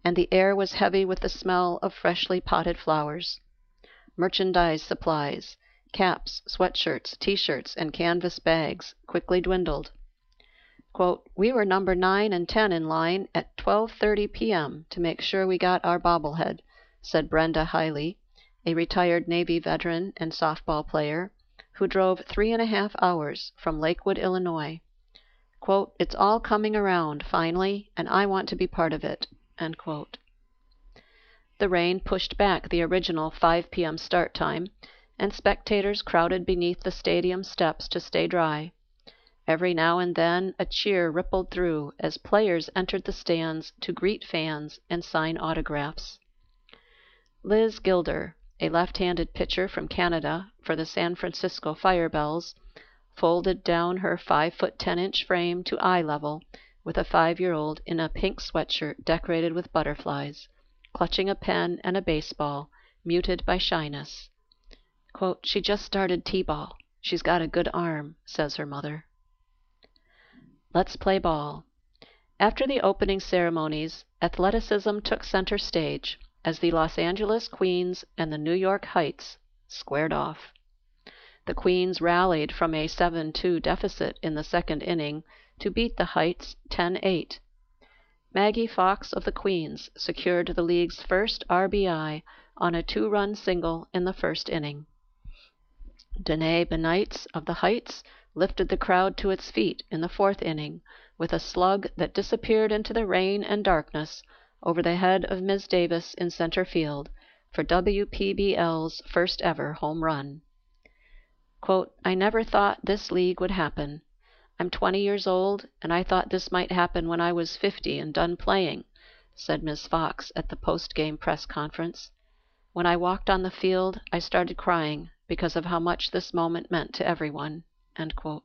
and the air was heavy with the smell of freshly potted flowers. Merchandise supplies, caps, sweatshirts, T-shirts, and canvas bags quickly dwindled. Quote, "We were number 9 and 10 in line at 12:30 p.m. to make sure we got our bobblehead," said Brenda Hiley, a retired Navy veteran and softball player, who drove 3.5 hours from Lakewood, Illinois. Quote, "It's all coming around, finally, and I want to be part of it." End quote. The rain pushed back the original 5 p.m. start time, and spectators crowded beneath the stadium steps to stay dry. Every now and then a cheer rippled through as players entered the stands to greet fans and sign autographs. Liz Gilder, a left-handed pitcher from Canada for the San Francisco Firebells, folded down her 5-foot 10-inch frame to eye level with a 5-year-old in a pink sweatshirt decorated with butterflies, clutching a pen and a baseball, muted by shyness. Quote, "She just started T-ball. She's got a good arm," says her mother. Let's play ball. After the opening ceremonies, athleticism took center stage as the Los Angeles Queens and the New York Heights squared off. The Queens rallied from a 7-2 deficit in the second inning to beat the Heights 10-8. Maggie Fox of the Queens secured the league's first RBI on a 2-run single in the first inning. Danae Benites of the Heights lifted the crowd to its feet in the fourth inning with a slug that disappeared into the rain and darkness over the head of Ms. Davis in center field for WPBL's first ever home run. Quote, "I never thought this league would happen. I'm 20 years old, and I thought this might happen when I was 50 and done playing," said Ms. Fox at the post-game press conference. "When I walked on the field, I started crying because of how much this moment meant to everyone." End quote.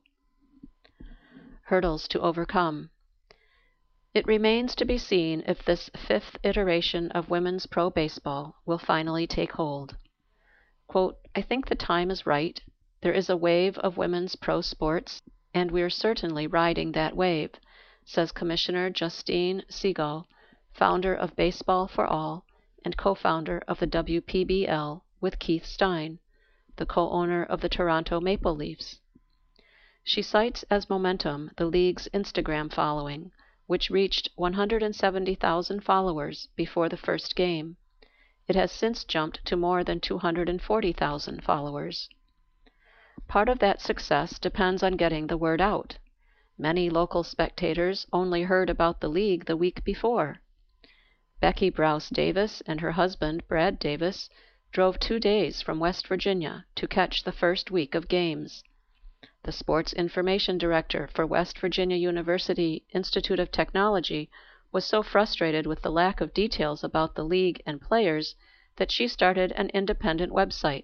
Hurdles to overcome. It remains to be seen if this 5th iteration of women's pro baseball will finally take hold. Quote, "I think the time is right. There is a wave of women's pro sports, and we're certainly riding that wave," says Commissioner Justine Segal, founder of Baseball for All and co-founder of the WPBL with Keith Stein, the co-owner of the Toronto Maple Leafs. She cites as momentum the league's Instagram following, which reached 170,000 followers before the first game. It has since jumped to more than 240,000 followers. Part of that success depends on getting the word out. Many local spectators only heard about the league the week before. Becky Browse Davis and her husband, Brad Davis, drove 2 days from West Virginia to catch the first week of games. The sports information director for West Virginia University Institute of Technology was so frustrated with the lack of details about the league and players that she started an independent website,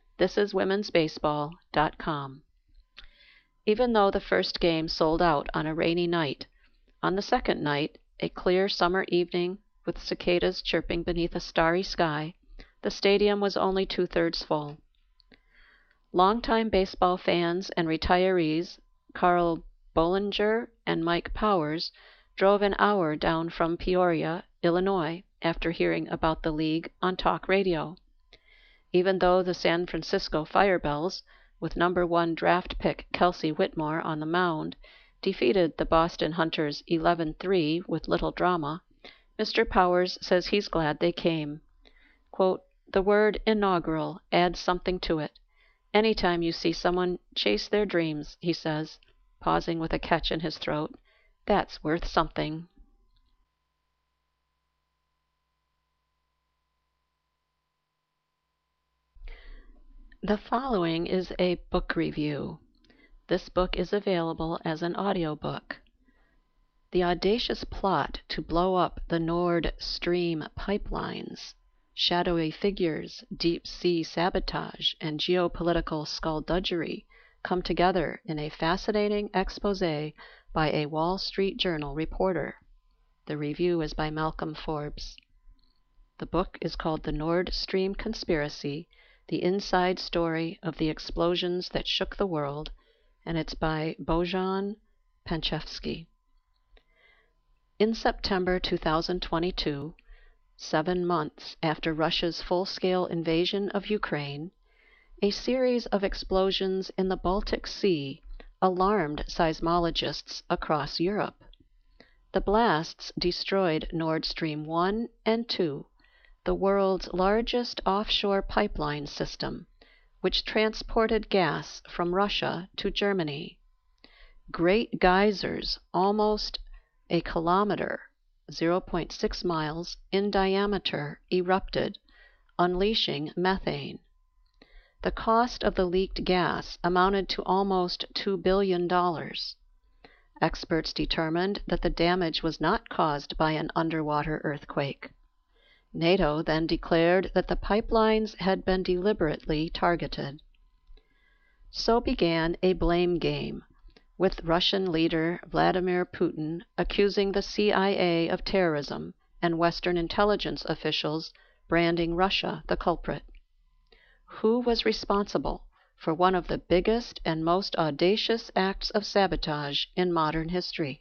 thisiswomensbaseball.com. Even though the first game sold out on a rainy night, on the second night, a clear summer evening with cicadas chirping beneath a starry sky, the stadium was only 2/3 full. Longtime baseball fans and retirees Carl Bollinger and Mike Powers drove an hour down from Peoria, Illinois, after hearing about the league on talk radio. Even though the San Francisco Firebells, with number 1 draft pick Kelsey Whitmore on the mound, defeated the Boston Hunters 11-3 with little drama, Mr. Powers says he's glad they came. Quote, "The word inaugural adds something to it. Anytime you see someone chase their dreams," he says, pausing with a catch in his throat, "that's worth something." The following is a book review. This book is available as an audiobook. The audacious plot to blow up the Nord Stream pipelines, shadowy figures, deep-sea sabotage, and geopolitical skullduggery come together in a fascinating exposé by a Wall Street Journal reporter. The review is by Malcolm Forbes. The book is called The Nord Stream Conspiracy, The Inside Story of the Explosions That Shook the World, and it's by Bojan Panchevsky. In September 2022, 7 months after Russia's full-scale invasion of Ukraine, a series of explosions in the Baltic Sea alarmed seismologists across Europe. The blasts destroyed Nord Stream 1 and 2, the world's largest offshore pipeline system, which transported gas from Russia to Germany. Great geysers, almost a kilometer (0.6 miles) in diameter, erupted, unleashing methane. The cost of the leaked gas amounted to almost $2 billion. Experts determined that the damage was not caused by an underwater earthquake. NATO then declared that the pipelines had been deliberately targeted. So began a blame game, with Russian leader Vladimir Putin accusing the CIA of terrorism and Western intelligence officials branding Russia the culprit. Who was responsible for one of the biggest and most audacious acts of sabotage in modern history?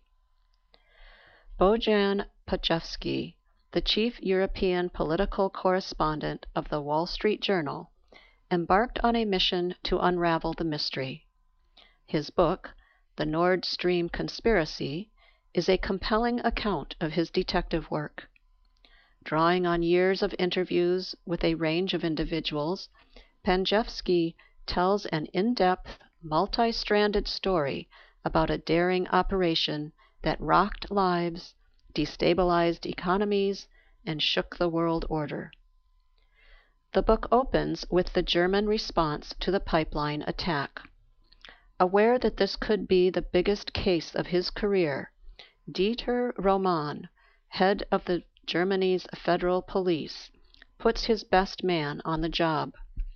Bojan Pachevsky, the chief European political correspondent of the Wall Street Journal, embarked on a mission to unravel the mystery. His book, The Nord Stream Conspiracy, is a compelling account of his detective work. Drawing on years of interviews with a range of individuals, Pachevsky tells an in-depth, multi-stranded story about a daring operation that rocked lives, destabilized economies, and shook the world order. The book opens with the German response to the pipeline attack. Aware that this could be the biggest case of his career, Dieter Roman, head of Germany's federal police, puts his best man on the job.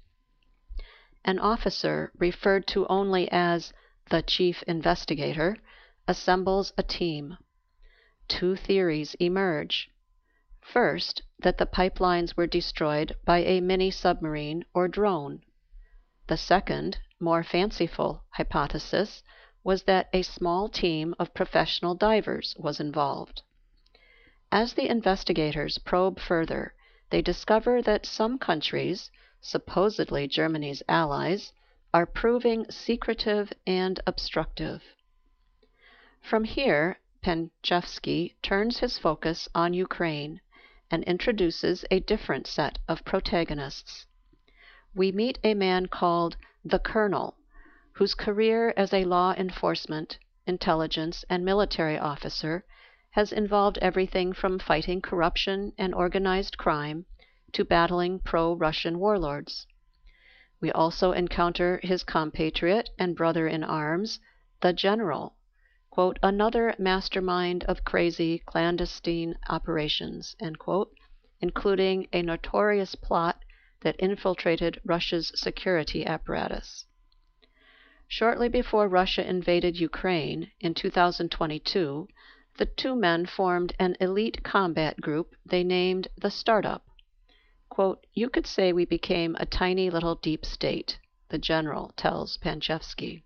An officer, referred to only as the chief investigator, assembles a team. 2 theories emerge. First, that the pipelines were destroyed by a mini-submarine or drone. The second, more fanciful hypothesis was that a small team of professional divers was involved. As the investigators probe further, they discover that some countries, supposedly Germany's allies, are proving secretive and obstructive. From here, Pachevsky turns his focus on Ukraine and introduces a different set of protagonists. We meet a man called the Colonel, whose career as a law enforcement, intelligence, and military officer has involved everything from fighting corruption and organized crime to battling pro-Russian warlords. We also encounter his compatriot and brother-in-arms, the General, quote, another mastermind of crazy clandestine operations, end quote, including a notorious plot that infiltrated Russia's security apparatus. Shortly before Russia invaded Ukraine in 2022, the 2 men formed an elite combat group they named the Startup. Quote, you could say we became a tiny little deep state, the general tells Pachevsky.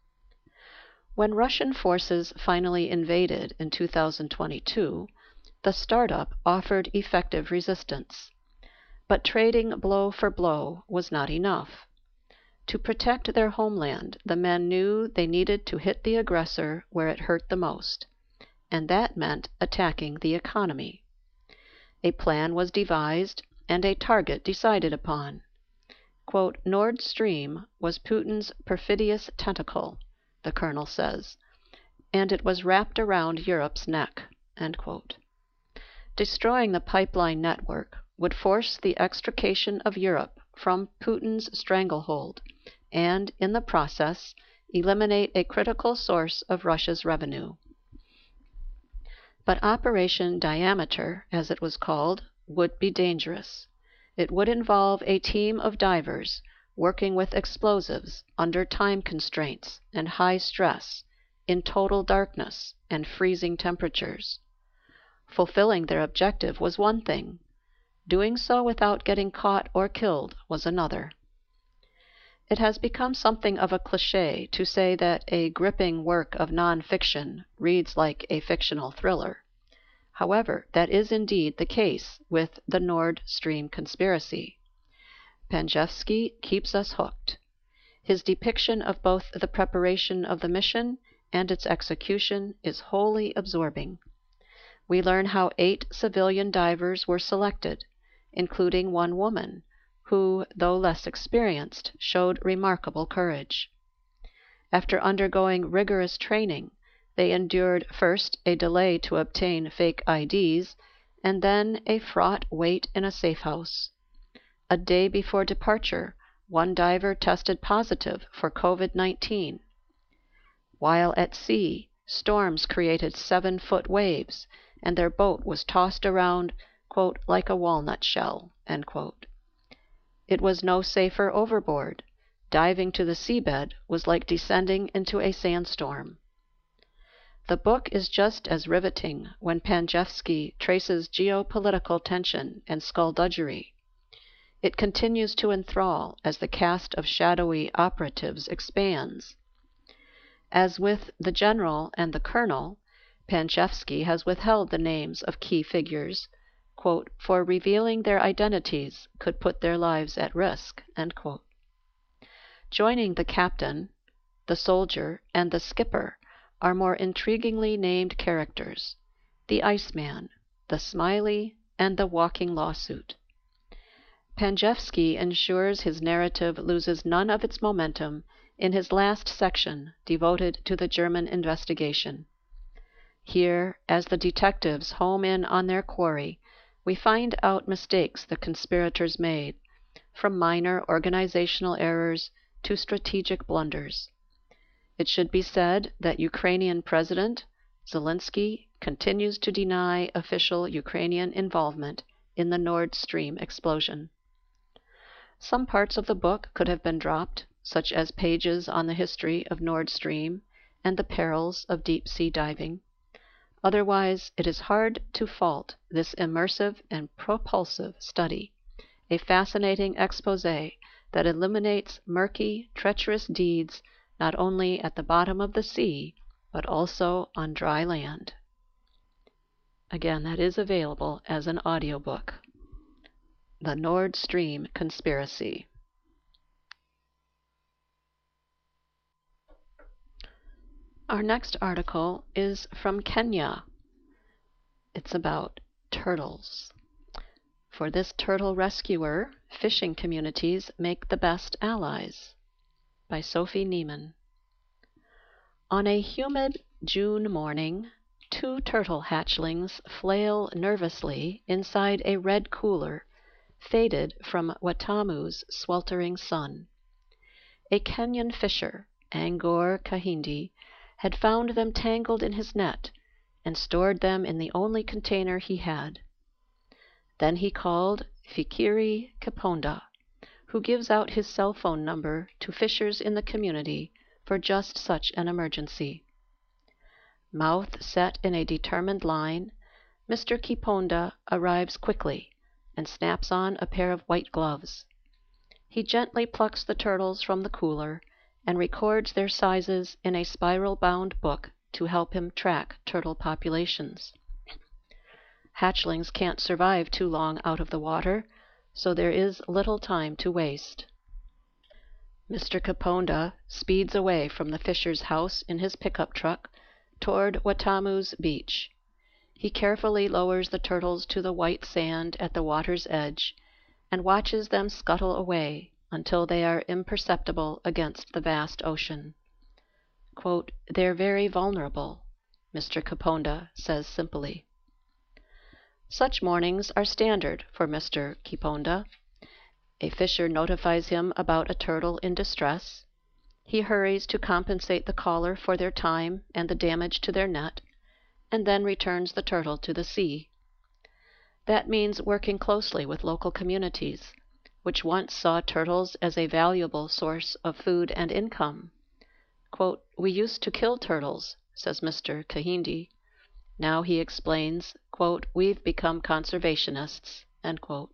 When Russian forces finally invaded in 2022, the Startup offered effective resistance. But trading blow for blow was not enough. To protect their homeland, the men knew they needed to hit the aggressor where it hurt the most, and that meant attacking the economy. A plan was devised and a target decided upon. Quote, Nord Stream was Putin's perfidious tentacle, the colonel says, and it was wrapped around Europe's neck, end quote. Destroying the pipeline network would force the extrication of Europe from Putin's stranglehold and, in the process, eliminate a critical source of Russia's revenue. But Operation Diameter, as it was called, would be dangerous. It would involve a team of divers working with explosives under time constraints and high stress, in total darkness and freezing temperatures. Fulfilling their objective was one thing. Doing so without getting caught or killed was another. It has become something of a cliché to say that a gripping work of non-fiction reads like a fictional thriller. However, that is indeed the case with the Nord Stream conspiracy. Panjevsky keeps us hooked. His depiction of both the preparation of the mission and its execution is wholly absorbing. We learn how 8 civilian divers were selected, including one woman, who, though less experienced, showed remarkable courage. After undergoing rigorous training, they endured first a delay to obtain fake IDs, and then a fraught wait in a safe house. A day before departure, one diver tested positive for COVID-19. While at sea, storms created 7-foot waves, and their boat was tossed around, quote, like a walnut shell, end quote. It was no safer overboard. Diving to the seabed was like descending into a sandstorm. The book is just as riveting when Panjevsky traces geopolitical tension and skullduggery. It continues to enthrall as the cast of shadowy operatives expands. As with the general and the colonel, Panjevsky has withheld the names of key figures, quote, for revealing their identities could put their lives at risk, end quote. Joining the captain, the soldier, and the skipper are more intriguingly named characters: the Iceman, the Smiley, and the walking lawsuit. Panjevsky ensures his narrative loses none of its momentum in his last section devoted to the German investigation. Here, as the detectives home in on their quarry, we find out mistakes the conspirators made, from minor organizational errors to strategic blunders. It should be said that Ukrainian President Zelensky continues to deny official Ukrainian involvement in the Nord Stream explosion. Some parts of the book could have been dropped, such as pages on the history of Nord Stream and the perils of deep-sea diving. Otherwise, it is hard to fault this immersive and propulsive study, a fascinating exposé that illuminates murky, treacherous deeds not only at the bottom of the sea, but also on dry land. Again, that is available as an audiobook. The Nord Stream Conspiracy. Our next article is from Kenya. It's about turtles. For this turtle rescuer, fishing communities make the best allies. By Sophie Neiman. On a humid June morning, 2 turtle hatchlings flail nervously inside a red cooler faded from Watamu's sweltering sun. A Kenyan fisher, Angor Kahindi, had found them tangled in his net and stored them in the only container he had. Then he called Fikiri Kiponda, who gives out his cell phone number to fishers in the community for just such an emergency. Mouth set in a determined line, Mr. Kiponda arrives quickly and snaps on a pair of white gloves. He gently plucks the turtles from the cooler and records their sizes in a spiral-bound book to help him track turtle populations. Hatchlings can't survive too long out of the water, so there is little time to waste. Mr. Kiponda speeds away from the fisher's house in his pickup truck toward Watamu's beach. He carefully lowers the turtles to the white sand at the water's edge and watches them scuttle away until they are imperceptible against the vast ocean. Quote, "They're very vulnerable," Mr. Kiponda says simply. Such mornings are standard for Mr. Kiponda. A fisher notifies him about a turtle in distress. He hurries to compensate the caller for their time and the damage to their net, and then returns the turtle to the sea. That means working closely with local communities, which once saw turtles as a valuable source of food and income. Quote, "We used to kill turtles," says Mr. Kahindi. Now he explains, quote, "We've become conservationists," end quote.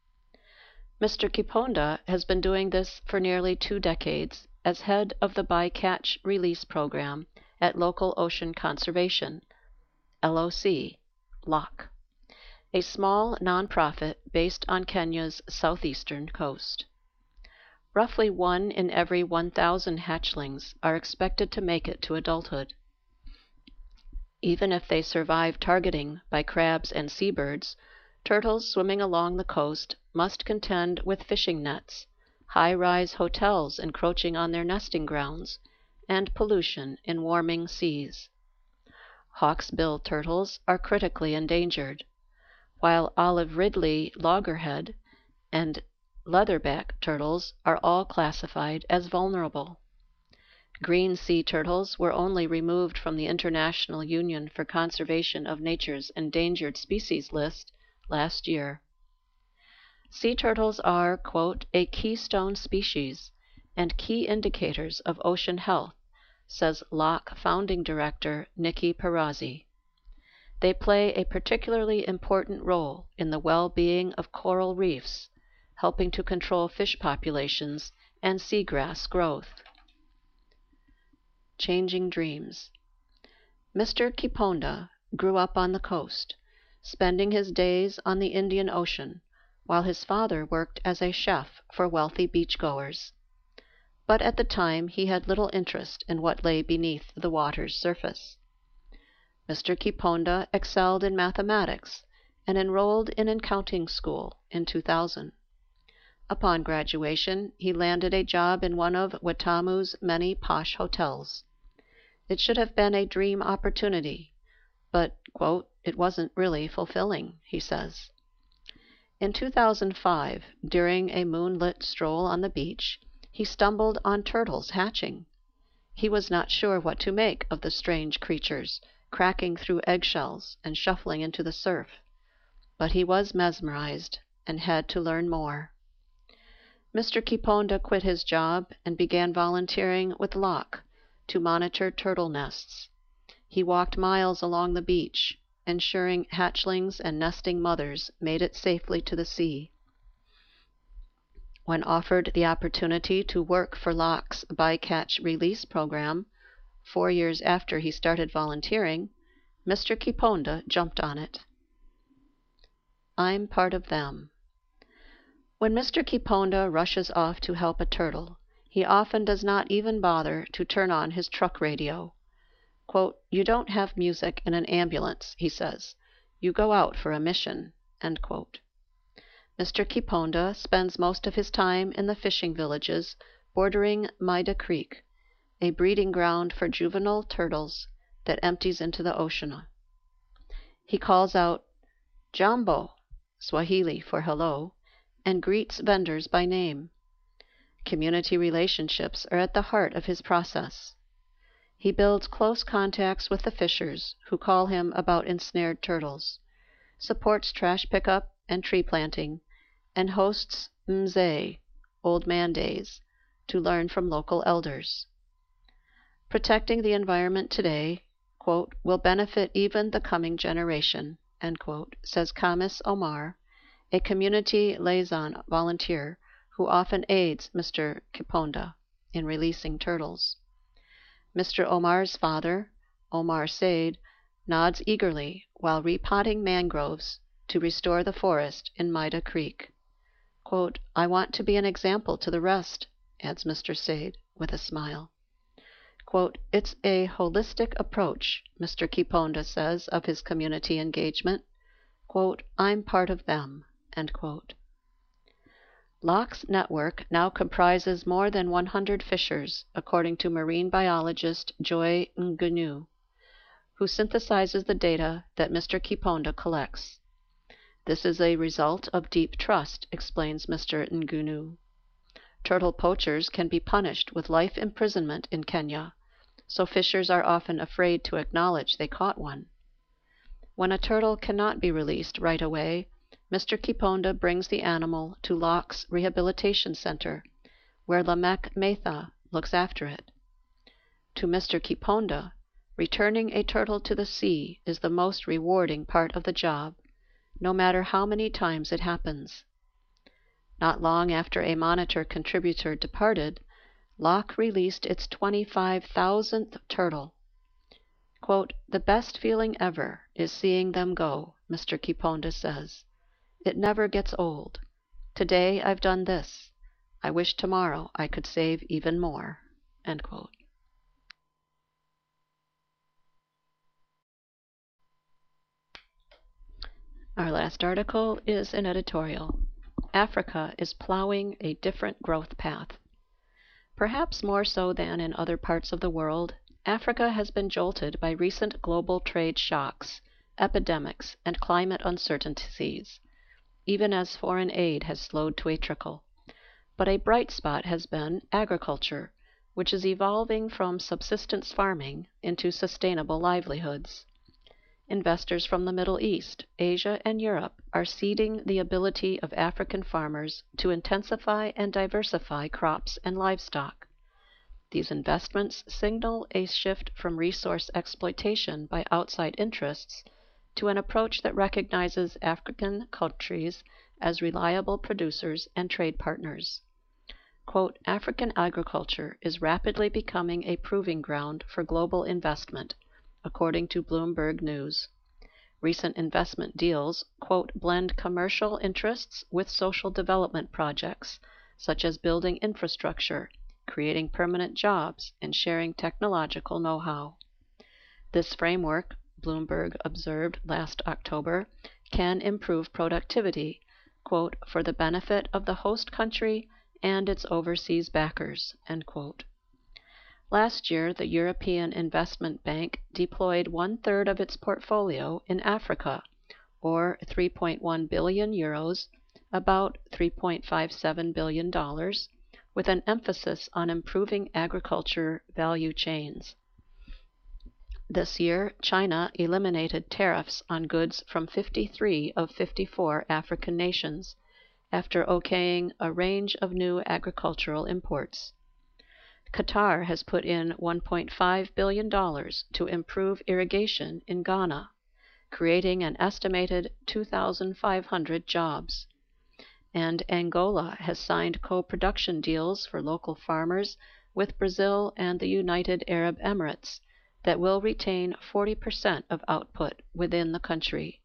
Mr. Kiponda has been doing this for nearly 2 decades as head of the Bycatch Release Program at Local Ocean Conservation, LOC. LOCK, a small nonprofit based on Kenya's southeastern coast. Roughly 1 in every 1,000 hatchlings are expected to make it to adulthood. Even if they survive targeting by crabs and seabirds, turtles swimming along the coast must contend with fishing nets, high-rise hotels encroaching on their nesting grounds, and pollution in warming seas. Hawksbill turtles are critically endangered, while olive ridley loggerhead and leatherback turtles are all classified as vulnerable. Green sea turtles were only removed from the International Union for Conservation of Nature's Endangered Species list last year. Sea turtles are, quote, a keystone species and key indicators of ocean health, says LOCK founding director Nikki Perazzi. They play a particularly important role in the well-being of coral reefs, helping to control fish populations and seagrass growth. Changing dreams. Mr. Kiponda grew up on the coast, spending his days on the Indian Ocean, while his father worked as a chef for wealthy beachgoers. But at the time he had little interest in what lay beneath the water's surface. Mr. Kiponda excelled in mathematics and enrolled in an accounting school in 2000. Upon graduation, he landed a job in one of Watamu's many posh hotels. It should have been a dream opportunity, but, quote, it wasn't really fulfilling, he says. In 2005, during a moonlit stroll on the beach, he stumbled on turtles hatching. He was not sure what to make of the strange creatures, cracking through eggshells and shuffling into the surf, but he was mesmerized and had to learn more. Mr. Kiponda quit his job and began volunteering with LOCK to monitor turtle nests. He walked miles along the beach, ensuring hatchlings and nesting mothers made it safely to the sea. When offered the opportunity to work for LOCK's bycatch release program 4 years after he started volunteering, Mr. Kiponda jumped on it. I'm part of them. When Mr. Kiponda rushes off to help a turtle, he often does not even bother to turn on his truck radio. Quote, you don't have music in an ambulance, he says. You go out for a mission, end quote. Mr. Kiponda spends most of his time in the fishing villages bordering Maida Creek, a breeding ground for juvenile turtles that empties into the ocean. He calls out, Jambo, Swahili for hello, and greets vendors by name. Community relationships are at the heart of his process. He builds close contacts with the fishers who call him about ensnared turtles, supports trash pickup and tree planting, and hosts mzee, old man days, to learn from local elders. Protecting the environment today, quote, will benefit even the coming generation, end quote, says Kamis Omar, a community liaison volunteer who often aids Mr. Kiponda in releasing turtles. Mr. Omar's father, Omar Said, nods eagerly while repotting mangroves to restore the forest in Maida Creek. Quote, I want to be an example to the rest, adds Mr. Said with a smile. Quote, it's a holistic approach, Mr. Kiponda says of his community engagement. Quote, I'm part of them, end quote. LOCK's network now comprises more than 100 fishers, according to marine biologist Joy Ngunu, who synthesizes the data that Mr. Kiponda collects. This is a result of deep trust, explains Mr. Ngunu. Turtle poachers can be punished with life imprisonment in Kenya, so fishers are often afraid to acknowledge they caught one. When a turtle cannot be released right away, Mr. Kiponda brings the animal to LOCK's Rehabilitation Center, where Lamek Metha looks after it. To Mr. Kiponda, returning a turtle to the sea is the most rewarding part of the job, no matter how many times it happens. Not long after a Monitor contributor departed, LOCK released its 25,000th turtle. Quote, "The best feeling ever is seeing them go," Mr. Kiponda says. "It never gets old. Today I've done this. I wish tomorrow I could save even more." End quote. Our last article is an editorial. Africa is plowing a different growth path. Perhaps more so than in other parts of the world, Africa has been jolted by recent global trade shocks, epidemics, and climate uncertainties, even as foreign aid has slowed to a trickle. But a bright spot has been agriculture, which is evolving from subsistence farming into sustainable livelihoods. Investors from the Middle East, Asia, and Europe are seeding the ability of African farmers to intensify and diversify crops and livestock. These investments signal a shift from resource exploitation by outside interests to an approach that recognizes African countries as reliable producers and trade partners. Quote, "African agriculture is rapidly becoming a proving ground for global investment," according to Bloomberg News. Recent investment deals, quote, "blend commercial interests with social development projects, such as building infrastructure, creating permanent jobs, and sharing technological know-how." This framework, Bloomberg observed last October, can improve productivity, quote, "for the benefit of the host country and its overseas backers," end quote. Last year, the European Investment Bank deployed 1/3 of its portfolio in Africa, or 3.1 billion euros, about $3.57 billion, with an emphasis on improving agriculture value chains. This year, China eliminated tariffs on goods from 53 of 54 African nations, after okaying a range of new agricultural imports. Qatar has put in $1.5 billion to improve irrigation in Ghana, creating an estimated 2,500 jobs. And Angola has signed co-production deals for local farmers with Brazil and the United Arab Emirates that will retain 40% of output within the country.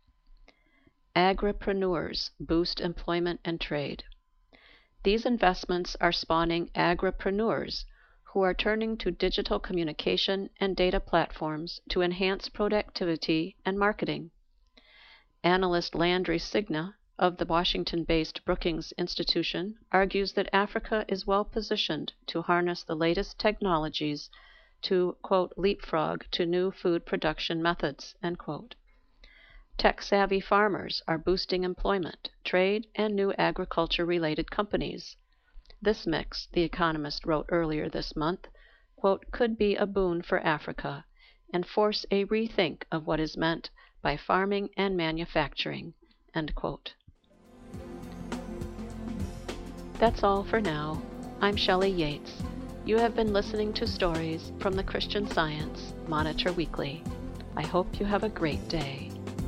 Agripreneurs boost employment and trade. These investments are spawning agripreneurs who are turning to digital communication and data platforms to enhance productivity and marketing. Analyst Landry Signa of the Washington-based Brookings Institution argues that Africa is well positioned to harness the latest technologies to, quote, "leapfrog to new food production methods," end quote. Tech-savvy farmers are boosting employment, trade, and new agriculture-related companies. This mix, The Economist wrote earlier this month, quote, "could be a boon for Africa and force a rethink of what is meant by farming and manufacturing," end quote. That's all for now. I'm Shelley Yates. You have been listening to stories from the Christian Science Monitor Weekly. I hope you have a great day.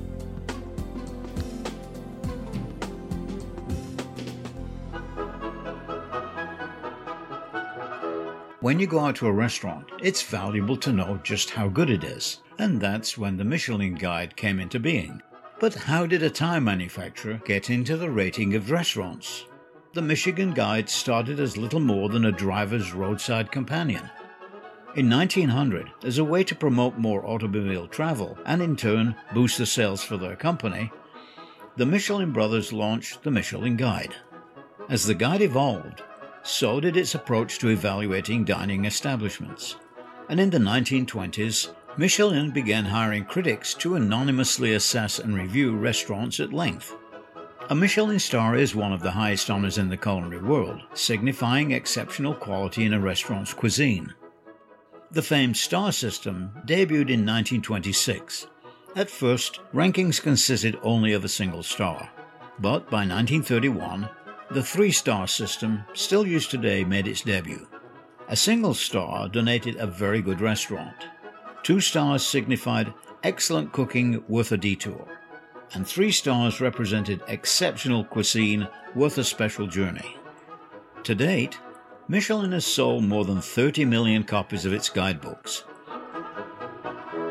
When you go out to a restaurant, it's valuable to know just how good it is, and that's when the Michelin Guide came into being. But how did a tire manufacturer get into the rating of restaurants? The Michelin Guide started as little more than a driver's roadside companion. In 1900, as a way to promote more automobile travel and in turn boost the sales for their company, the Michelin brothers launched the Michelin Guide. As the guide evolved, so did its approach to evaluating dining establishments. And in the 1920s, Michelin began hiring critics to anonymously assess and review restaurants at length. A Michelin star is one of the highest honors in the culinary world, signifying exceptional quality in a restaurant's cuisine. The famed star system debuted in 1926. At first, rankings consisted only of a single star, but by 1931, the 3-star system, still used today, made its debut. A single star denoted a very good restaurant. 2 stars signified excellent cooking worth a detour. And 3 stars represented exceptional cuisine worth a special journey. To date, Michelin has sold more than 30 million copies of its guidebooks.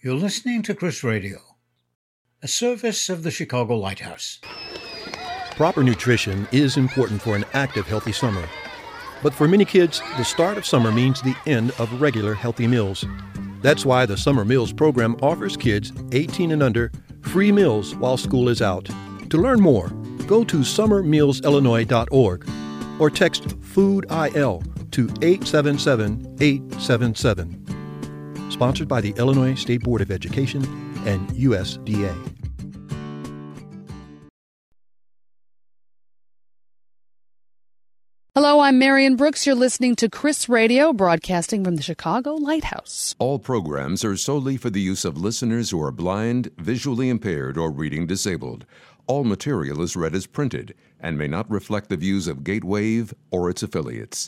You're listening to Chris Radio, a service of the Chicago Lighthouse. Proper nutrition is important for an active, healthy summer. But for many kids, the start of summer means the end of regular healthy meals. That's why the Summer Meals program offers kids 18 and under free meals while school is out. To learn more, go to summermealsillinois.org or text FOOD-IL to 877-877. Sponsored by the Illinois State Board of Education and USDA. Hello, I'm Marion Brooks. You're listening to Chris Radio, broadcasting from the Chicago Lighthouse. All programs are solely for the use of listeners who are blind, visually impaired, or reading disabled. All material is read as printed and may not reflect the views of Gatewave or its affiliates.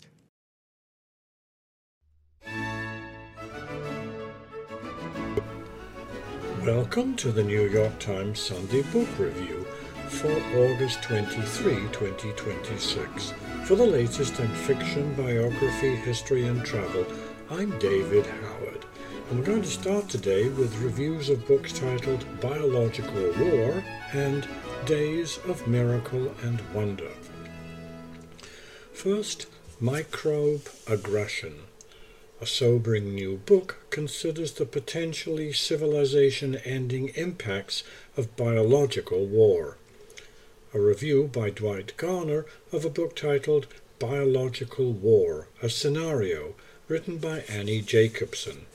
Welcome to the New York Times Sunday Book Review for August 23, 2026. For the latest in fiction, biography, history, and travel, I'm David Howard. And we're going to start today with reviews of books titled Biological War and Days of Miracle and Wonder. First, Microbe Aggression. A sobering new book considers the potentially civilization-ending impacts of biological war. A review by Dwight Garner of a book titled Biological War, a Scenario, written by Annie Jacobsen.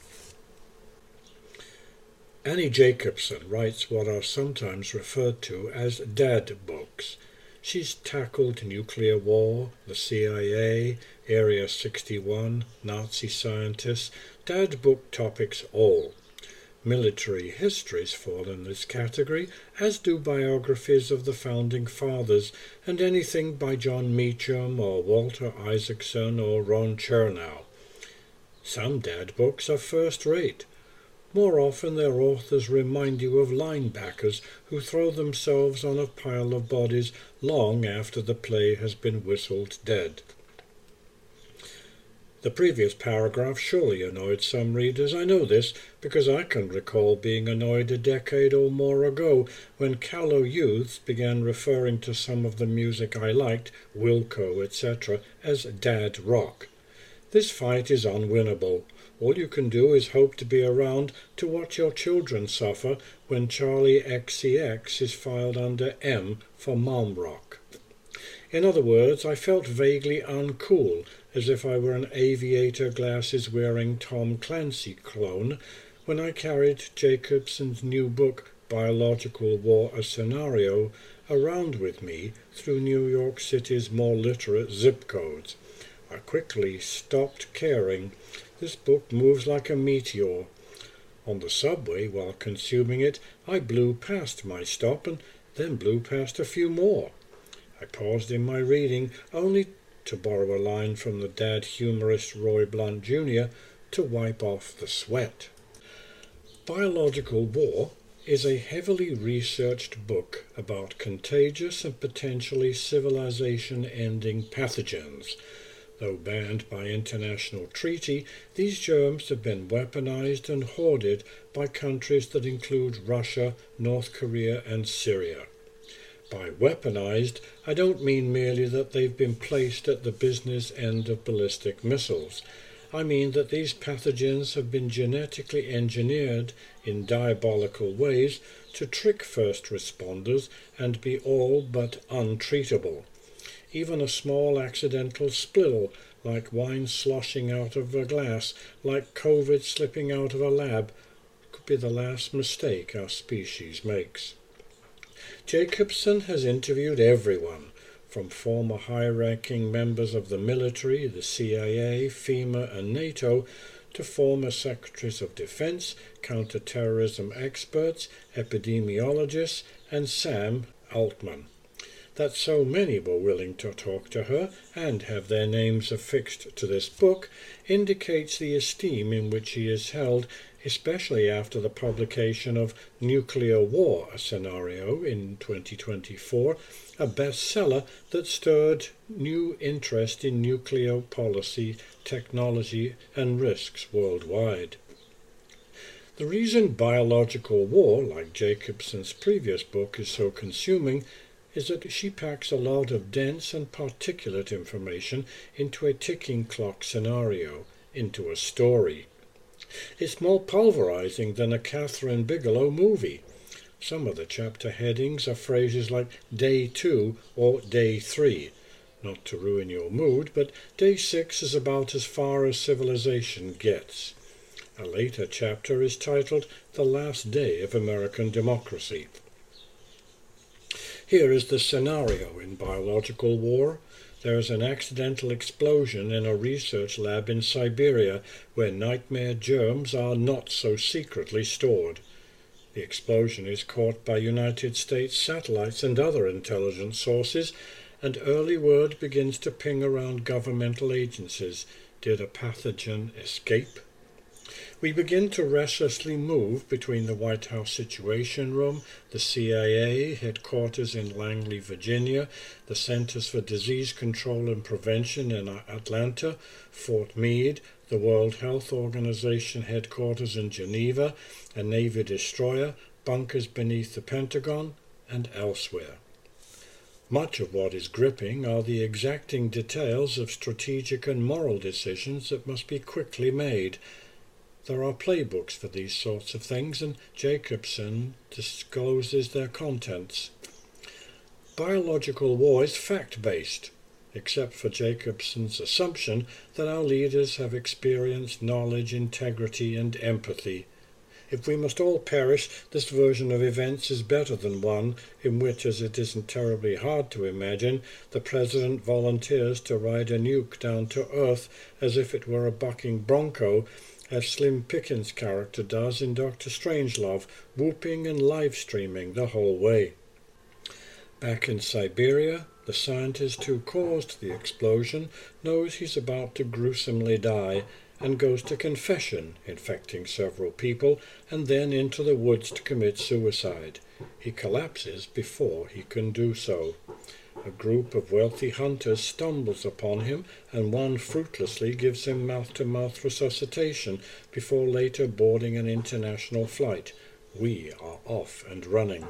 Annie Jacobsen writes what are sometimes referred to as dad books. She's tackled nuclear war, the CIA, Area 61, Nazi scientists, dad book topics all. Military histories fall in this category, as do biographies of the Founding Fathers and anything by John Meacham or Walter Isaacson or Ron Chernow. Some dad books are first-rate. More often their authors remind you of linebackers who throw themselves on a pile of bodies long after the play has been whistled dead. The previous paragraph surely annoyed some readers. I know this because I can recall being annoyed a decade or more ago when callow youths began referring to some of the music I liked, Wilco, etc., as dad rock. This fight is unwinnable. All you can do is hope to be around to watch your children suffer when Charlie XCX is filed under M for mom rock. In other words, I felt vaguely uncool, as if I were an aviator glasses-wearing Tom Clancy clone, when I carried Jacobsen's new book, Biological War, a Scenario, around with me through New York City's more literate zip codes. I quickly stopped caring. This book moves like a meteor. On the subway, while consuming it, I blew past my stop and then blew past a few more. I paused in my reading only to borrow a line from the dad humorist Roy Blunt Jr. to wipe off the sweat. Biological War is a heavily researched book about contagious and potentially civilization-ending pathogens. Though banned by international treaty, these germs have been weaponized and hoarded by countries that include Russia, North Korea, and Syria. By weaponized, I don't mean merely that they've been placed at the business end of ballistic missiles. I mean that these pathogens have been genetically engineered in diabolical ways to trick first responders and be all but untreatable. Even a small accidental splill, like wine sloshing out of a glass, like COVID slipping out of a lab, could be the last mistake our species makes. Jacobsen has interviewed everyone, from former high-ranking members of the military, the CIA, FEMA, and NATO, to former secretaries of defense, counterterrorism experts, epidemiologists, and Sam Altman. That so many were willing to talk to her and have their names affixed to this book indicates the esteem in which he is held, especially after the publication of Nuclear War, a Scenario, in 2024, a bestseller that stirred new interest in nuclear policy, technology, and risks worldwide. The reason Biological War, like Jacobson's previous book, is so consuming is that she packs a lot of dense and particulate information into a ticking clock scenario, into a story. It's more pulverizing than a Catherine Bigelow movie. Some of the chapter headings are phrases like Day 2 or Day 3. Not to ruin your mood, but Day 6 is about as far as civilization gets. A later chapter is titled The Last Day of American Democracy. Here is the scenario in Biological War. There is an accidental explosion in a research lab in Siberia where nightmare germs are not so secretly stored. The explosion is caught by United States satellites and other intelligence sources, and early word begins to ping around governmental agencies. Did a pathogen escape? We begin to restlessly move between the White House Situation Room, the CIA headquarters in Langley, Virginia, the Centers for Disease Control and Prevention in Atlanta, Fort Meade, the World Health Organization headquarters in Geneva, a Navy destroyer, bunkers beneath the Pentagon, and elsewhere. Much of what is gripping are the exacting details of strategic and moral decisions that must be quickly made. There are playbooks for these sorts of things, and Jacobson discloses their contents. Biological War is fact-based, except for Jacobson's assumption that our leaders have experienced knowledge, integrity, and empathy. If we must all perish, this version of events is better than one in which, as it isn't terribly hard to imagine, the President volunteers to ride a nuke down to Earth as if it were a bucking bronco, as Slim Pickens' character does in Dr. Strangelove, whooping and live-streaming the whole way. Back in Siberia, the scientist who caused the explosion knows he's about to gruesomely die and goes to confession, infecting several people, and then into the woods to commit suicide. He collapses before he can do so. A group of wealthy hunters stumbles upon him, and one fruitlessly gives him mouth-to-mouth resuscitation before later boarding an international flight. We are off and running.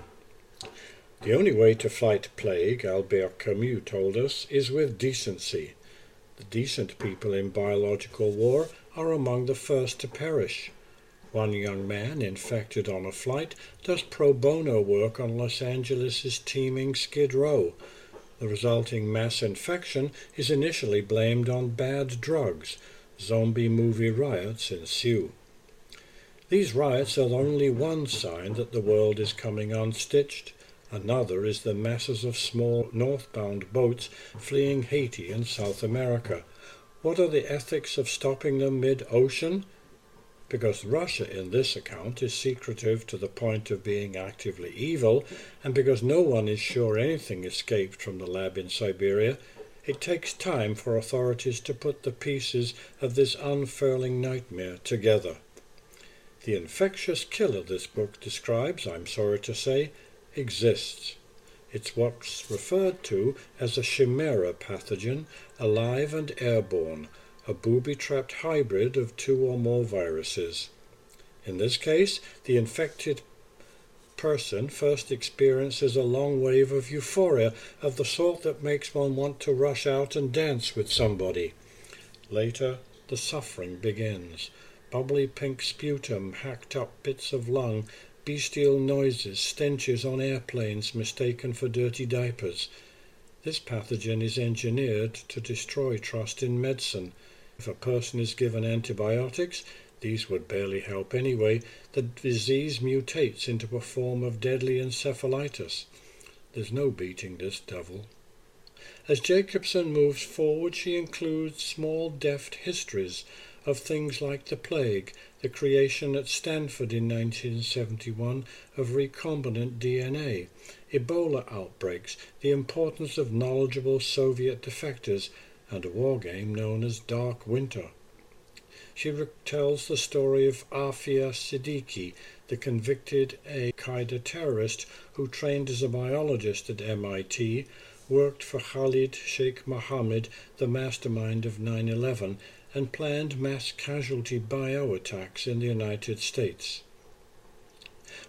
The only way to fight plague, Albert Camus told us, is with decency. The decent people in Biological War are among the first to perish. One young man, infected on a flight, does pro bono work on Los Angeles' teeming Skid Row. The resulting mass infection is initially blamed on bad drugs. Zombie movie riots ensue. These riots are only one sign that the world is coming unstitched. Another is the masses of small northbound boats fleeing Haiti and South America. What are the ethics of stopping them mid-ocean? Because Russia in this account is secretive to the point of being actively evil, and because no one is sure anything escaped from the lab in Siberia, it takes time for authorities to put the pieces of this unfurling nightmare together. The infectious killer this book describes, I'm sorry to say, exists. It's what's referred to as a chimera pathogen, alive and airborne, a booby-trapped hybrid of two or more viruses. In this case, the infected person first experiences a long wave of euphoria of the sort that makes one want to rush out and dance with somebody. Later, the suffering begins. Bubbly pink sputum, hacked up bits of lung, bestial noises, stenches on airplanes mistaken for dirty diapers. This pathogen is engineered to destroy trust in medicine. If a person is given antibiotics, these would barely help anyway, the disease mutates into a form of deadly encephalitis. There's no beating this devil. As Jacobson moves forward, she includes small deft histories of things like the plague, the creation at Stanford in 1971 of recombinant DNA, Ebola outbreaks, the importance of knowledgeable Soviet defectors, and a war game known as Dark Winter. She retells the story of Afia Siddiqui, the convicted al-Qaeda terrorist who trained as a biologist at MIT, worked for Khalid Sheikh Mohammed, the mastermind of 9/11, and planned mass casualty bioattacks in the United States.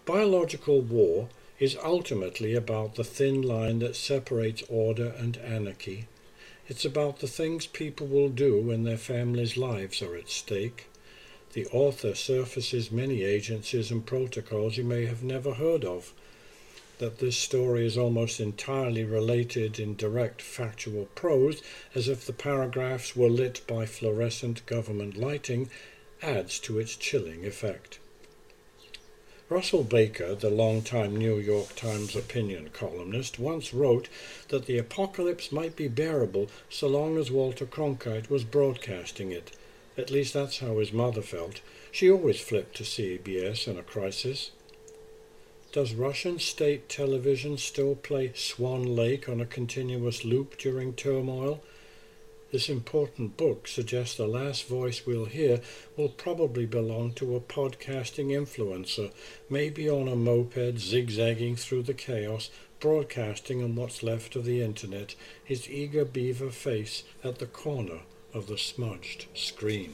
Biological war is ultimately about the thin line that separates order and anarchy. It's about the things people will do when their families' lives are at stake. The author surfaces many agencies and protocols you may have never heard of. That this story is almost entirely related in direct factual prose, as if the paragraphs were lit by fluorescent government lighting, adds to its chilling effect. Russell Baker, the longtime New York Times opinion columnist, once wrote that the apocalypse might be bearable so long as Walter Cronkite was broadcasting it. At least that's how his mother felt. She always flipped to CBS in a crisis. Does Russian state television still play Swan Lake on a continuous loop during turmoil? This important book suggests the last voice we'll hear will probably belong to a podcasting influencer, maybe on a moped zigzagging through the chaos, broadcasting on what's left of the internet, his eager beaver face at the corner of the smudged screen.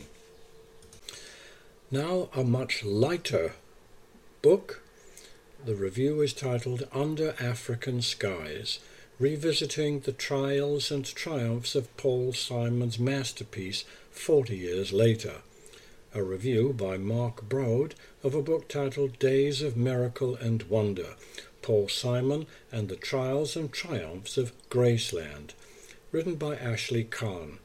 Now a much lighter book. The review is titled Under African Skies, revisiting the trials and triumphs of Paul Simon's masterpiece 40 years later. A review by Mark Broad of a book titled Days of Miracle and Wonder, Paul Simon and the Trials and Triumphs of Graceland, written by Ashley Kahn.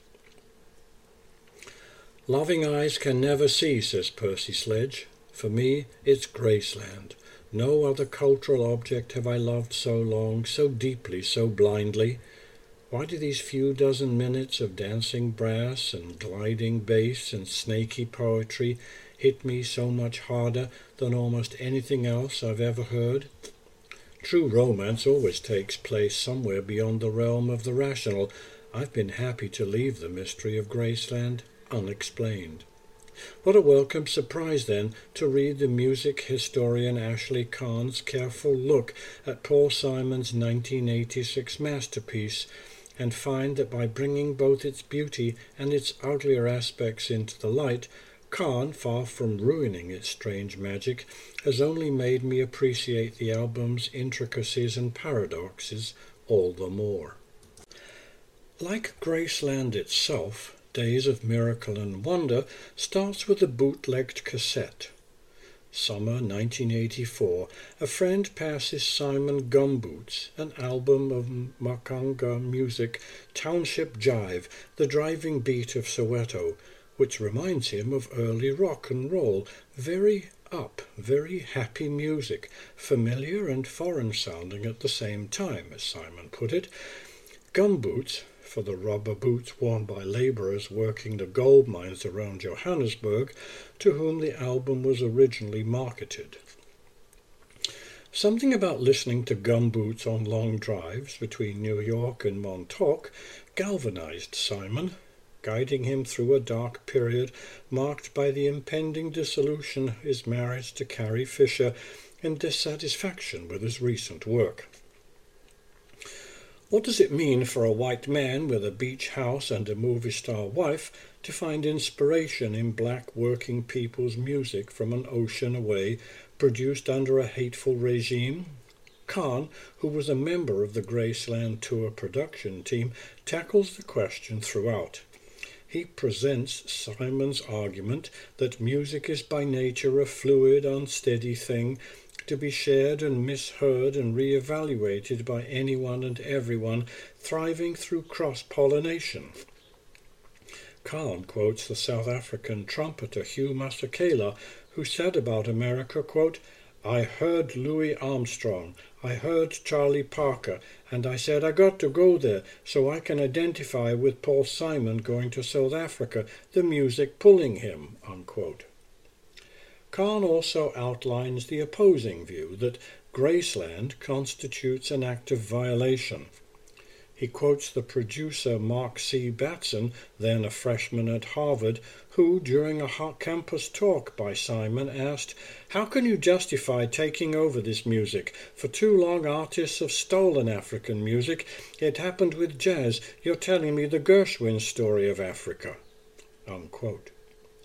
Loving eyes can never see, says Percy Sledge. For me, it's Graceland. No other cultural object have I loved so long, so deeply, so blindly. Why do these few dozen minutes of dancing brass and gliding bass and snaky poetry hit me so much harder than almost anything else I've ever heard? True romance always takes place somewhere beyond the realm of the rational. I've been happy to leave the mystery of Graceland unexplained. What a welcome surprise, then, to read the music historian Ashley Kahn's careful look at Paul Simon's 1986 masterpiece, and find that by bringing both its beauty and its uglier aspects into the light, Kahn, far from ruining its strange magic, has only made me appreciate the album's intricacies and paradoxes all the more. Like Graceland itself, Days of Miracle and Wonder starts with a bootlegged cassette. Summer 1984, a friend passes Simon Gumboots, an album of Makanga music, Township Jive, the driving beat of Soweto, which reminds him of early rock and roll, very up, very happy music, familiar and foreign sounding at the same time, as Simon put it. Gumboots, for the rubber boots worn by labourers working the gold mines around Johannesburg, to whom the album was originally marketed. Something about listening to gumboots on long drives between New York and Montauk galvanized Simon, guiding him through a dark period marked by the impending dissolution of his marriage to Carrie Fisher and dissatisfaction with his recent work. What does it mean for a white man with a beach house and a movie star wife to find inspiration in black working people's music from an ocean away, produced under a hateful regime? Kahn, who was a member of the Graceland Tour production team, tackles the question throughout. He presents Simon's argument that music is by nature a fluid, unsteady thing, to be shared and misheard and re-evaluated by anyone and everyone thriving through cross-pollination. Kahn quotes the South African trumpeter Hugh Masekela, who said about America, quote, "I heard Louis Armstrong, I heard Charlie Parker, and I said I got to go there so I can identify with Paul Simon going to South Africa, the music pulling him," unquote. Kahn also outlines the opposing view that Graceland constitutes an act of violation. He quotes the producer Mark C. Batson, then a freshman at Harvard, who, during a campus talk by Simon, asked, "How can you justify taking over this music? For too long artists have stolen African music. It happened with jazz. You're telling me the Gershwin story of Africa," unquote.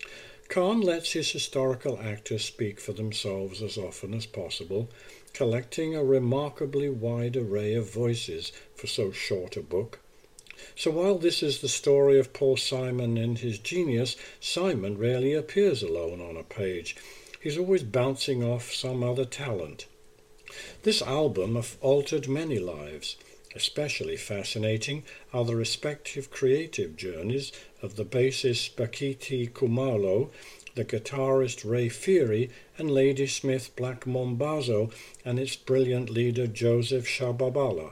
Kahn lets his historical actors speak for themselves as often as possible, collecting a remarkably wide array of voices for so short a book. So while this is the story of Paul Simon and his genius, Simon rarely appears alone on a page. He's always bouncing off some other talent. This album altered many lives. Especially fascinating are the respective creative journeys of the bassist Bakiti Kumalo, the guitarist Ray Feary, and Ladysmith Black Mambazo, and its brilliant leader Joseph Shababala.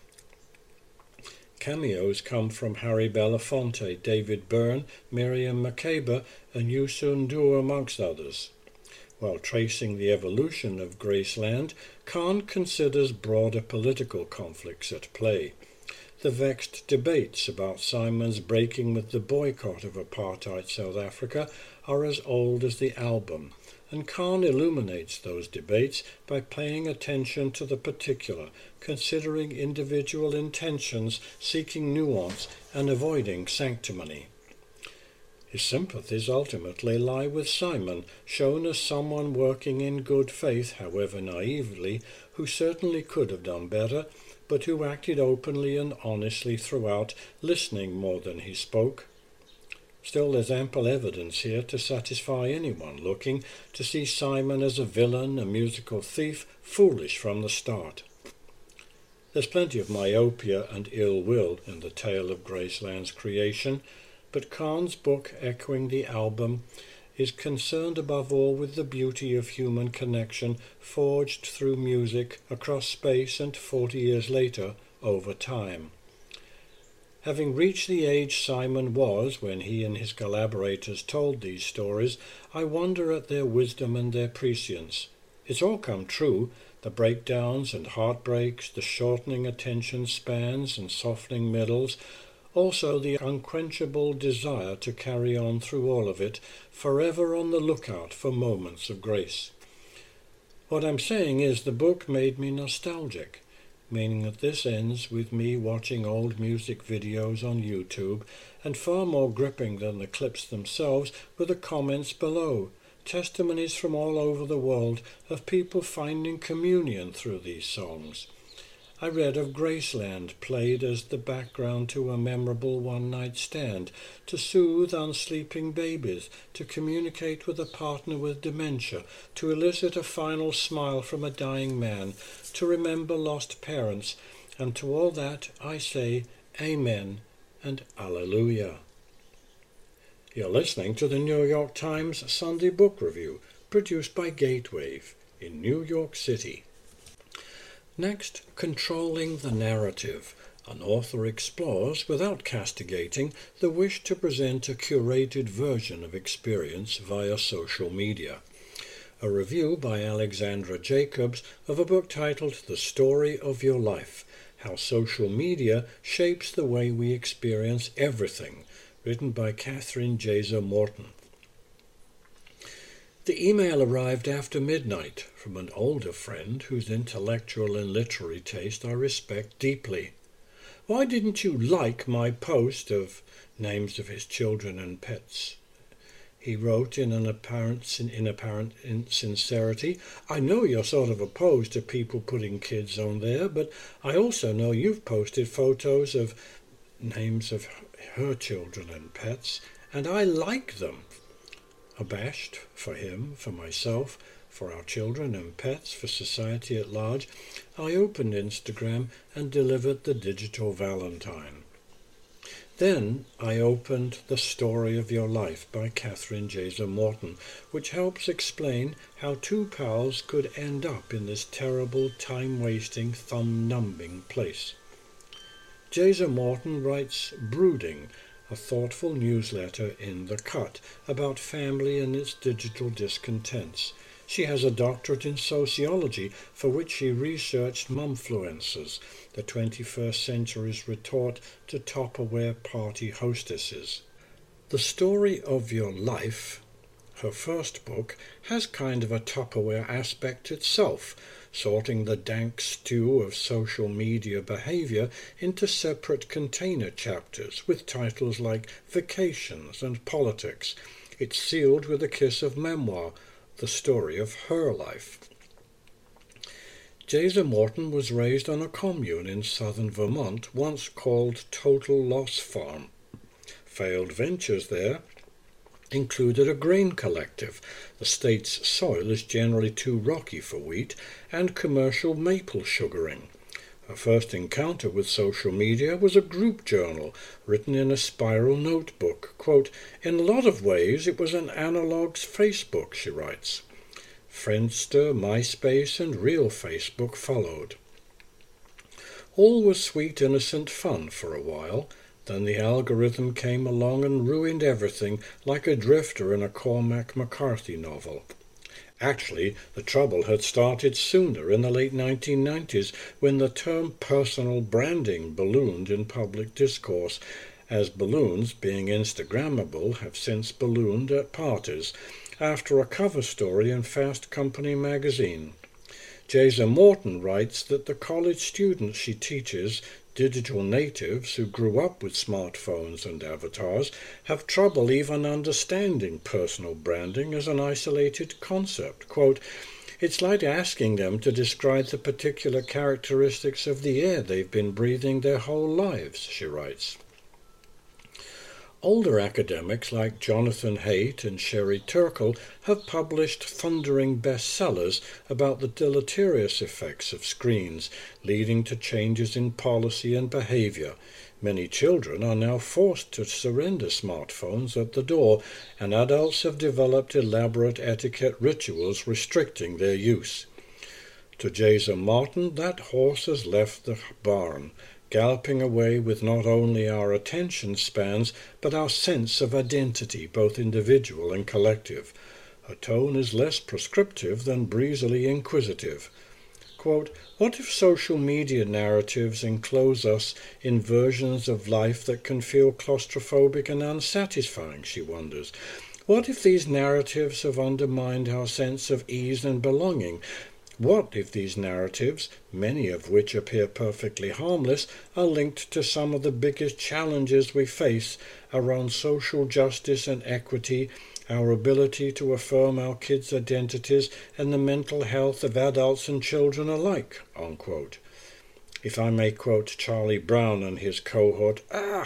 Cameos come from Harry Belafonte, David Byrne, Miriam Makeba, and Youssou N'Dour, amongst others. While tracing the evolution of Graceland, Kahn considers broader political conflicts at play. The vexed debates about Simon's breaking with the boycott of apartheid South Africa are as old as the album, and Kahn illuminates those debates by paying attention to the particular, considering individual intentions, seeking nuance, and avoiding sanctimony. His sympathies ultimately lie with Simon, shown as someone working in good faith, however naively, who certainly could have done better, but who acted openly and honestly throughout, listening more than he spoke. Still, there's ample evidence here to satisfy anyone looking to see Simon as a villain, a musical thief, foolish from the start. There's plenty of myopia and ill will in the tale of Graceland's creation, but Kahn's book, echoing the album, is concerned above all with the beauty of human connection forged through music across space and 40 years later over time. Having reached the age Simon was when he and his collaborators told these stories, I wonder at their wisdom and their prescience. It's all come true, the breakdowns and heartbreaks, the shortening attention spans and softening middles, also the unquenchable desire to carry on through all of it, forever on the lookout for moments of grace. What I'm saying is the book made me nostalgic, meaning that this ends with me watching old music videos on YouTube, and far more gripping than the clips themselves were the comments below, testimonies from all over the world of people finding communion through these songs. I read of Graceland played as the background to a memorable one-night stand, to soothe unsleeping babies, to communicate with a partner with dementia, to elicit a final smile from a dying man, to remember lost parents, and to all that I say Amen and Alleluia. You're listening to the New York Times Sunday Book Review, produced by Gatewave in New York City. Next, Controlling the Narrative. An author explores, without castigating, the wish to present a curated version of experience via social media. A review by Alexandra Jacobs of a book titled The Story of Your Life, How Social Media Shapes the Way We Experience Everything, written by Catherine Jaser Morton. The email arrived after midnight from an older friend whose intellectual and literary taste I respect deeply. Why didn't you like my post of names of his children and pets? He wrote in apparent sincerity. I know you're sort of opposed to people putting kids on there, but I also know you've posted photos of names of her children and pets, and I like them. Abashed, for him, for myself, for our children and pets, for society at large, I opened Instagram and delivered the digital Valentine. Then I opened The Story of Your Life by Catherine Jaser Morton, which helps explain how two pals could end up in this terrible, time-wasting, thumb-numbing place. Jaser Morton writes Brooding, a thoughtful newsletter in The Cut about family and its digital discontents. She has a doctorate in sociology, for which she researched mumfluencers, the 21st century's retort to top-aware party hostesses. The Story of Your Life, her first book, has kind of a Tupperware aspect itself, sorting the dank stew of social media behavior into separate container chapters with titles like Vacations and Politics, It's sealed with a kiss of memoir, the story of her life. Jason Morton was raised on a commune in southern Vermont, once called Total Loss Farm. Failed ventures there included a grain collective. The state's soil is generally too rocky for wheat, and commercial maple sugaring. Her first encounter with social media was a group journal written in a spiral notebook. Quote, "In a lot of ways it was an analog Facebook," she writes. Friendster, MySpace, and real Facebook followed. All was sweet, innocent fun for a while. Then the algorithm came along and ruined everything, like a drifter in a Cormac McCarthy novel. Actually, the trouble had started sooner, in the late 1990s, when the term personal branding ballooned in public discourse, as balloons, being Instagrammable, have since ballooned at parties, after a cover story in Fast Company magazine. Jason Morton writes that the college students she teaches, digital natives who grew up with smartphones and avatars, have trouble even understanding personal branding as an isolated concept. Quote, "It's like asking them to describe the particular characteristics of the air they've been breathing their whole lives," she writes. Older academics like Jonathan Haidt and Sherry Turkle have published thundering bestsellers about the deleterious effects of screens, leading to changes in policy and behavior. Many children are now forced to surrender smartphones at the door, and adults have developed elaborate etiquette rituals restricting their use. To Jason Martin, that horse has left the barn, galloping away with not only our attention spans, but our sense of identity, both individual and collective. Her tone is less prescriptive than breezily inquisitive. Quote, "What if social media narratives enclose us in versions of life that can feel claustrophobic and unsatisfying?" she wonders. "What if these narratives have undermined our sense of ease and belonging? What if these narratives, many of which appear perfectly harmless, are linked to some of the biggest challenges we face around social justice and equity, our ability to affirm our kids' identities, and the mental health of adults and children alike?" Unquote. If I may quote Charlie Brown and his cohort,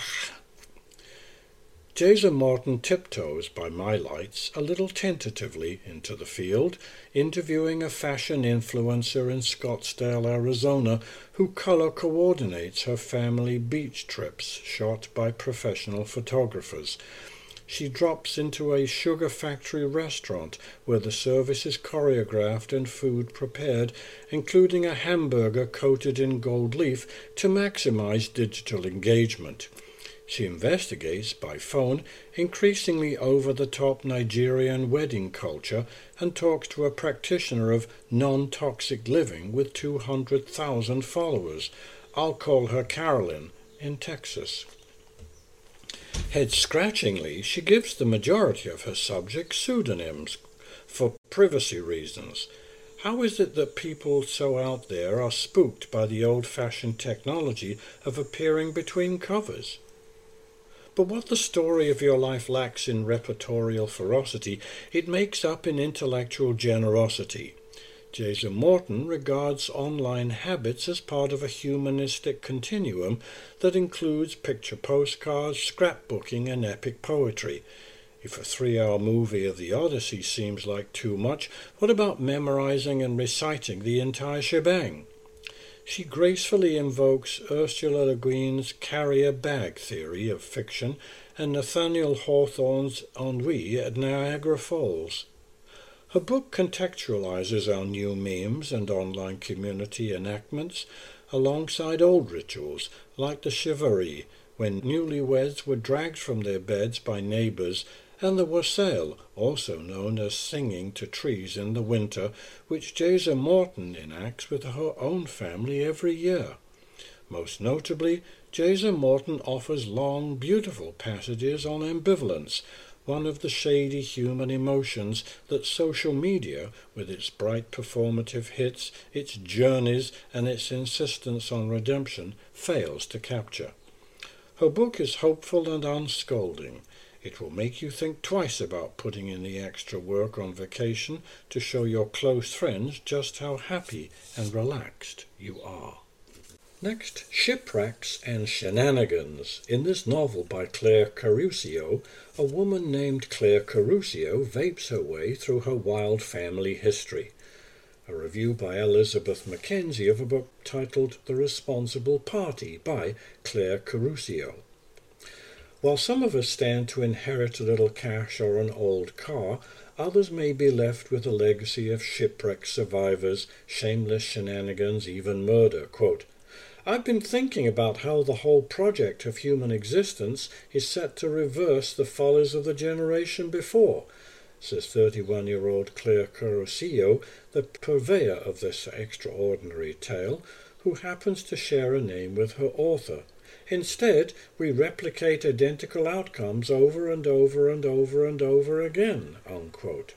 Jason Morton tiptoes, by my lights, a little tentatively into the field, interviewing a fashion influencer in Scottsdale, Arizona, who color coordinates her family beach trips, shot by professional photographers. She drops into a sugar factory restaurant where the service is choreographed and food prepared, including a hamburger coated in gold leaf to maximize digital engagement. She investigates, by phone, increasingly over-the-top Nigerian wedding culture and talks to a practitioner of non-toxic living with 200,000 followers. I'll call her Carolyn, in Texas. Head-scratchingly, she gives the majority of her subjects pseudonyms for privacy reasons. How is it that people so out there are spooked by the old-fashioned technology of appearing between covers? But what the story of your life lacks in repertorial ferocity, it makes up in intellectual generosity. Jason Morton regards online habits as part of a humanistic continuum that includes picture postcards, scrapbooking, and epic poetry. If a 3-hour movie of the Odyssey seems like too much, what about memorizing and reciting the entire shebang? She gracefully invokes Ursula Le Guin's carrier bag theory of fiction and Nathaniel Hawthorne's ennui at Niagara Falls. Her book contextualizes our new memes and online community enactments alongside old rituals like the chivaree, when newlyweds were dragged from their beds by neighbors, and the wassail, also known as singing to trees in the winter, which Jason Morton enacts with her own family every year. Most notably, Jason Morton offers long, beautiful passages on ambivalence, one of the shady human emotions that social media, with its bright performative hits, its journeys, and its insistence on redemption, fails to capture. Her book is hopeful and unscolding. It will make you think twice about putting in the extra work on vacation to show your close friends just how happy and relaxed you are. Next, Shipwrecks and Shenanigans. In this novel by Claire Carusio, a woman named Claire Carusio vapes her way through her wild family history. A review by Elizabeth Mackenzie of a book titled The Responsible Party by Claire Carusio. While some of us stand to inherit a little cash or an old car, others may be left with a legacy of shipwreck survivors, shameless shenanigans, even murder. Quote, I've been thinking about how the whole project of human existence is set to reverse the follies of the generation before, says 31-year-old Claire Carusio, the purveyor of this extraordinary tale, who happens to share a name with her author. Instead, we replicate identical outcomes over and over and over and over again, unquote.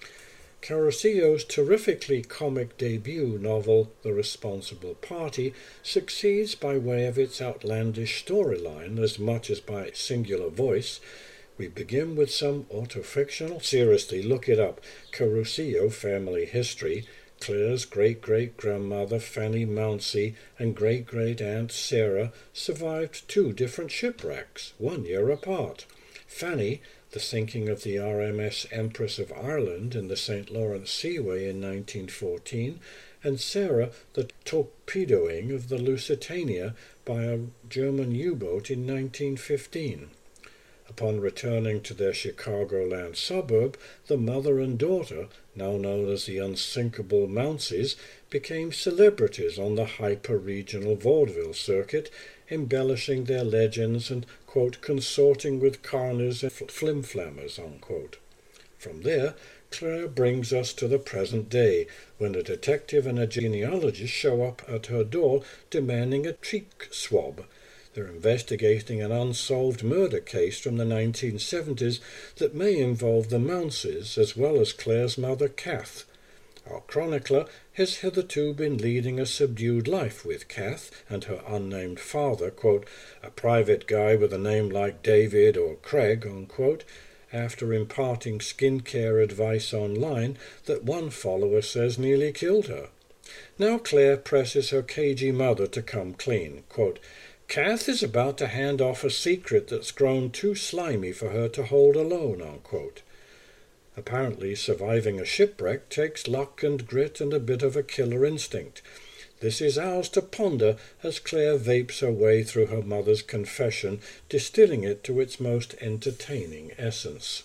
Carusio's terrifically comic debut novel, The Responsible Party, succeeds by way of its outlandish storyline as much as by its singular voice. We begin with some autofictional, seriously, look it up, Carusio family history. Claire's great-great-grandmother Fanny Mounsey and great-great-aunt Sarah survived 2 different shipwrecks, 1 year apart. Fanny, the sinking of the RMS Empress of Ireland in the St. Lawrence Seaway in 1914, and Sarah, the torpedoing of the Lusitania by a German U-boat in 1915. Upon returning to their Chicagoland suburb, the mother and daughter, now known as the unsinkable Mounseys, became celebrities on the hyper-regional vaudeville circuit, embellishing their legends and, quote, consorting with carners and flimflammers, unquote. From there, Claire brings us to the present day, when a detective and a genealogist show up at her door demanding a cheek swab. They're investigating an unsolved murder case from the 1970s that may involve the Mounseys as well as Claire's mother, Kath. Our chronicler has hitherto been leading a subdued life with Kath and her unnamed father, quote, a private guy with a name like David or Craig, unquote, after imparting skincare advice online that one follower says nearly killed her. Now Claire presses her cagey mother to come clean, quote, Kath is about to hand off a secret that's grown too slimy for her to hold alone, unquote. Apparently, surviving a shipwreck takes luck and grit and a bit of a killer instinct. This is ours to ponder as Claire vapes her way through her mother's confession, distilling it to its most entertaining essence.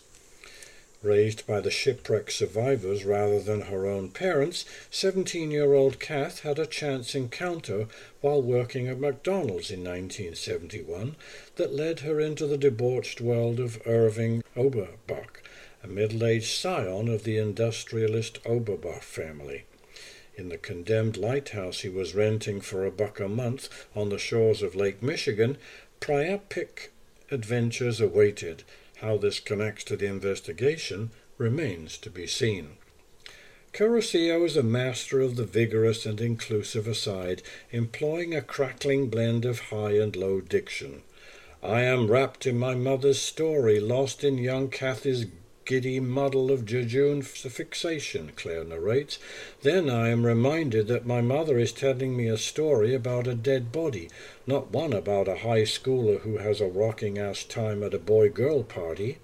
Raised by the shipwreck survivors rather than her own parents, 17-year-old Kath had a chance encounter while working at McDonald's in 1971 that led her into the debauched world of Irving Oberbach, a middle-aged scion of the industrialist Oberbach family. In the condemned lighthouse he was renting for $1 a month on the shores of Lake Michigan, priapic adventures awaited. How this connects to the investigation remains to be seen. Carusio is a master of the vigorous and inclusive aside, employing a crackling blend of high and low diction. I am wrapped in my mother's story, lost in young Kathy's giddy muddle of jejune fixation, Claire narrates. Then I am reminded that my mother is telling me a story about a dead body, not one about a high schooler who has a rocking-ass time at a boy-girl party.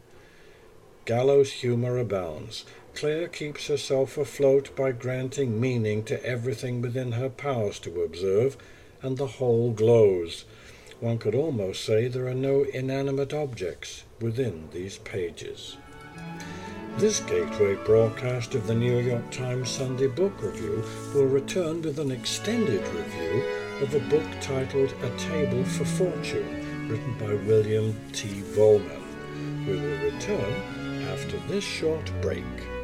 Gallows humor abounds. Claire keeps herself afloat by granting meaning to everything within her powers to observe, and the whole glows. One could almost say there are no inanimate objects within these pages. This Gateway broadcast of the New York Times Sunday Book Review will return with an extended review of a book titled A Table for Fortune, written by William T. Vollmann. We will return after this short break.